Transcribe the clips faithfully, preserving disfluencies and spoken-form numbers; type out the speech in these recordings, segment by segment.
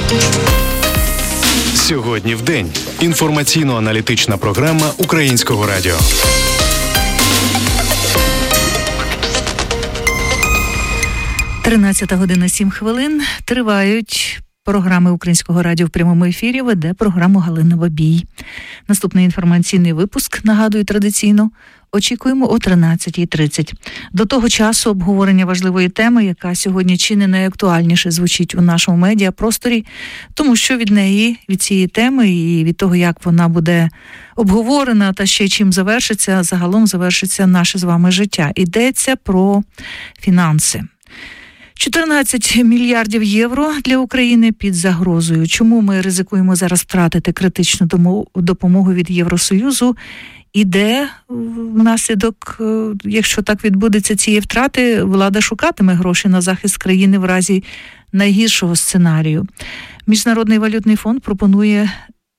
Сьогодні в день. Інформаційно-аналітична програма Українського радіо. тринадцята година сім хвилин. Тривають програми Українського радіо в прямому ефірі. Веде програму Галина Бабій. Наступний інформаційний випуск, нагадую традиційно, очікуємо о тринадцятій тридцять. До того часу обговорення важливої теми, яка сьогодні чи не найактуальніше звучить у нашому медіапросторі, тому що від неї, від цієї теми і від того, як вона буде обговорена та ще чим завершиться, загалом завершиться наше з вами життя. Йдеться про фінанси. чотирнадцять мільярдів євро для України під загрозою. Чому ми ризикуємо зараз втратити критичну допомогу від Євросоюзу? І де внаслідок, якщо так відбудеться цієї втрати, влада шукатиме гроші на захист країни в разі найгіршого сценарію? Міжнародний валютний фонд пропонує,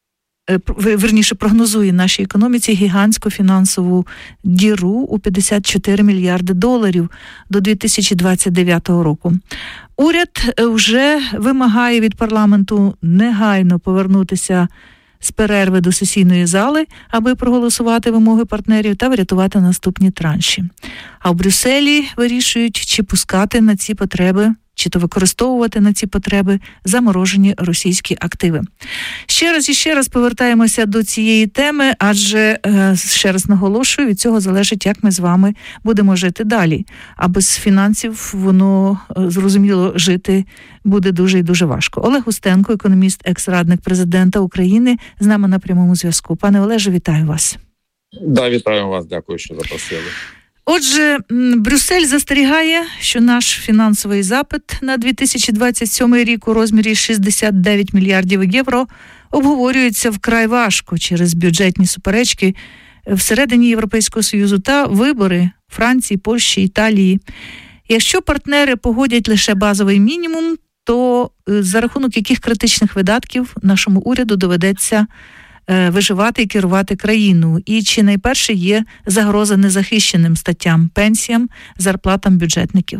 верніше прогнозує нашій економіці гігантську фінансову діру у п'ятдесят чотири мільярди доларів до дві тисячі двадцять дев'ятого року. Уряд вже вимагає від парламенту негайно повернутися з перерви до сесійної зали, аби проголосувати вимоги партнерів та врятувати наступні транші. А в Брюсселі вирішують, чи пускати на ці потреби, чи то використовувати на ці потреби заморожені російські активи. Ще раз і ще раз повертаємося до цієї теми, адже, ще раз наголошую, від цього залежить, як ми з вами будемо жити далі. А без фінансів воно, зрозуміло, жити буде дуже і дуже важко. Олег Устенко, економіст, екс-радник президента України, з нами на прямому зв'язку. Пане Олеже, вітаю вас. Да, вітаю вас, дякую, що запросили. Отже, Брюссель застерігає, що наш фінансовий запит на дві тисячі двадцять сьомий рік у розмірі шістдесят дев'ять мільярдів євро обговорюється вкрай важко через бюджетні суперечки всередині Європейського Союзу та вибори Франції, Польщі, Італії. Якщо партнери погодять лише базовий мінімум, то за рахунок яких критичних видатків нашому уряду доведеться виживати і керувати країну? І чи найперше є загроза незахищеним статтям, пенсіям, зарплатам бюджетників?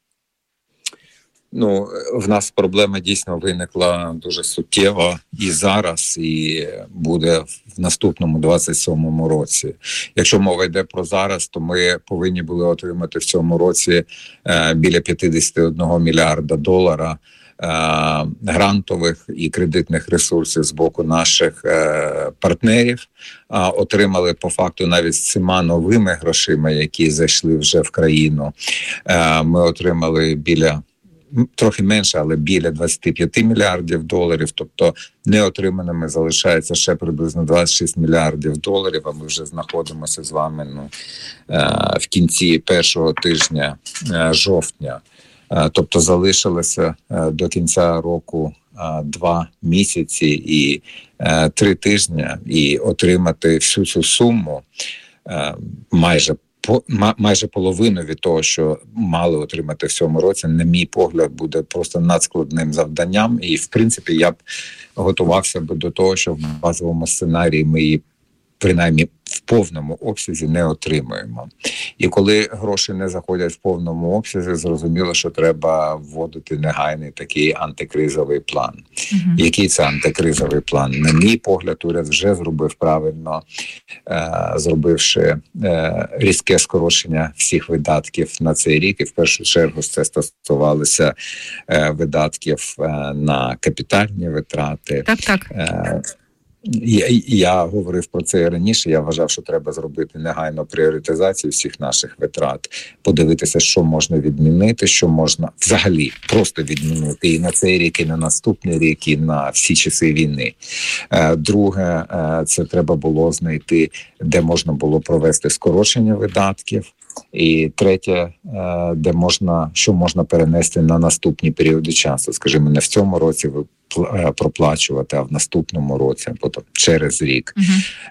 Ну, в нас проблема дійсно виникла дуже суттєво і зараз, і буде в наступному двадцять сьомому році. Якщо мова йде про зараз, то ми повинні були отримати в цьому році е, біля п'ятдесят один мільярда долара грантових і кредитних ресурсів з боку наших е, партнерів, а отримали по факту навіть з цими новими грошима, які зайшли вже в країну. Е, ми отримали біля, трохи менше, але біля двадцять п'ять мільярдів доларів, тобто неотриманими залишається ще приблизно двадцять шість мільярдів доларів, а ми вже знаходимося з вами ну, е, в кінці першого тижня е, жовтня. Тобто залишилося до кінця року два місяці і три тижні, і отримати всю цю суму, майже майже половину від того, що мали отримати в цьому році, на мій погляд, буде просто надскладним завданням. І, в принципі, я б готувався би до того, що в базовому сценарії ми її принаймні в повному обсязі не отримуємо. І коли гроші не заходять в повному обсязі, зрозуміло, що треба вводити негайний такий антикризовий план. Mm-hmm. Який це антикризовий план? На мій погляд, уряд вже зробив правильно, е, зробивши е, різке скорочення всіх видатків на цей рік. І в першу чергу це стосувалося е, видатків е, на капітальні витрати. Так, так. Е, Я, я говорив про це і раніше, я вважав, що треба зробити негайно пріоритизацію всіх наших витрат, подивитися, що можна відмінити, що можна взагалі просто відмінити і на цей рік, і на наступний рік, і на всі часи війни. Друге, це треба було знайти, де можна було провести скорочення видатків. І третє, де можна, що можна перенести на наступні періоди часу, скажімо, не в цьому році проплачувати, а в наступному році, або через рік.